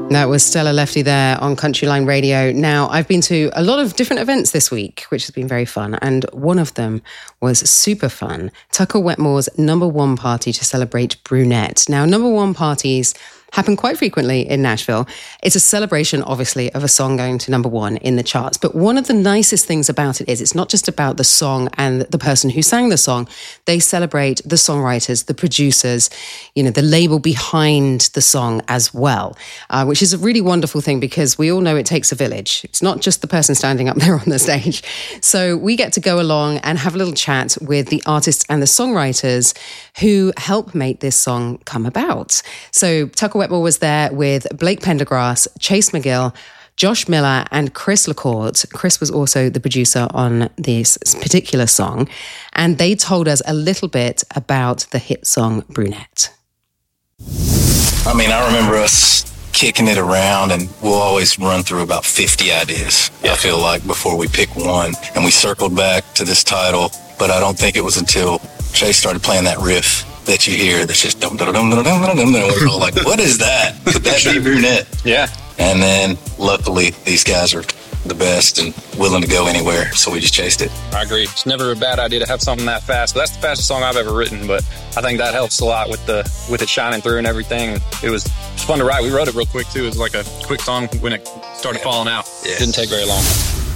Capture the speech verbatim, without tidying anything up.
That was Stella Lefty there on Countryline Radio. Now, I've been to a lot of different events this week, which has been very fun. And one of them was super fun. Tucker Wetmore's number one party to celebrate Brunette. Now, number one parties happen quite frequently in Nashville. It's a celebration, obviously, of a song going to number one in the charts. But one of the nicest things about it is it's not just about the song and the person who sang the song. They celebrate the songwriters, the producers, you know, the label behind the song as well, uh, which is a really wonderful thing because we all know it takes a village. It's not just the person standing up there on the stage. So we get to go along and have a little chat with the artists and the songwriters who help make this song come about. So Tucker Wetmore was there with Blake Pendergrass, Chase McGill, Josh Miller, and Chris LaCourte. Chris was also the producer on this particular song, and they told us a little bit about the hit song Brunette. I mean, I remember us kicking it around, and we'll always run through about fifty ideas, yeah. I feel like, before we pick one. And we circled back to this title, but I don't think it was until Chase started playing that riff that you hear that's just dum dum dum dum dum dum dum, and we're all like, what is that? Could that be Brunette? Yeah. And then luckily these guys are the best and willing to go anywhere, so we just chased it. I agree. It's never a bad idea to have something that fast. That's the fastest song I've ever written, but I think that helps a lot with the with it shining through and everything. It was, it was fun to write. We wrote it real quick too. It was like a quick song when it started falling out. Yeah. It didn't take very long.